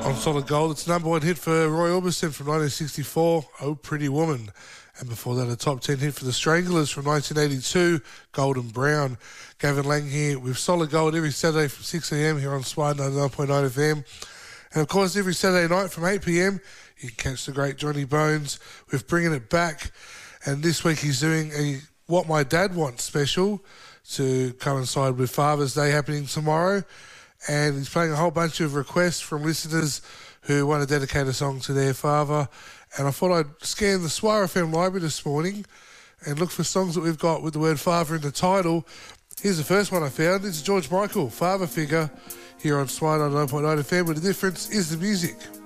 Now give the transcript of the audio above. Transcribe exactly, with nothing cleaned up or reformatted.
On Solid Gold, it's number one hit for Roy Orbison from nineteen sixty-four, Oh Pretty Woman. And before that, a top ten hit for the Stranglers from nineteen eighty-two, Golden Brown. Gavin Lang here with Solid Gold every Saturday from six a.m. here on Swire ninety-nine point nine F M. And of course, every Saturday night from eight p.m, you can catch the great Johnny Bones with Bringing It Back. And this week he's doing a What My Dad Wants special to coincide with Father's Day happening tomorrow. And he's playing a whole bunch of requests from listeners who want to dedicate a song to their father. And I thought I'd scan the Swire F M library this morning and look for songs that we've got with the word father in the title. Here's the first one I found. It's George Michael, Father Figure, here on Swire ninety-nine point nine F M, where the difference is the music.